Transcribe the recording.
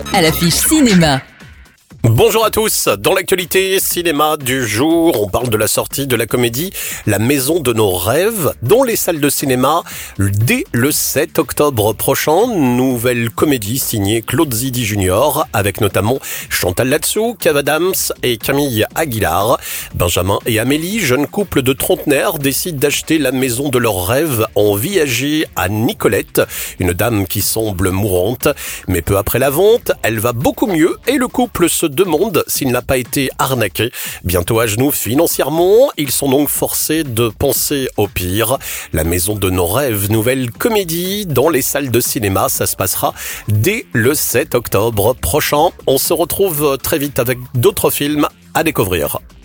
à l'affiche cinéma. Bonjour à tous, dans l'actualité cinéma du jour, on parle de la sortie de la comédie La Maison de nos rêves dans les salles de cinéma dès le 7 octobre prochain. Nouvelle comédie signée Claude Zidi Jr. avec notamment Chantal Latsou, Kev Adams et Camille Aguilar. Benjamin et Amélie, jeune couple de trentenaires, décident d'acheter la maison de leurs rêves en viager à Nicolette, une dame qui semble mourante. Mais peu après la vente, elle va beaucoup mieux et le couple se demande s'il n'a pas été arnaqué. Bientôt à genoux financièrement, ils sont donc forcés de penser au pire. La Maison de nos rêves, nouvelle comédie dans les salles de cinéma, ça se passera dès le 7 octobre prochain. On se retrouve très vite avec d'autres films à découvrir.